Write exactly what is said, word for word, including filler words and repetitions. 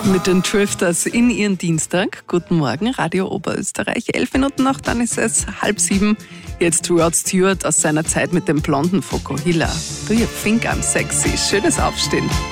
Mit den Drifters in ihren Dienstag. Guten Morgen, Radio Oberösterreich. Elf Minuten noch, dann ist es halb sieben. Jetzt Rod Stewart aus seiner Zeit mit dem blonden Fokuhila. Do you think I'm sexy? Schönes Aufstehen.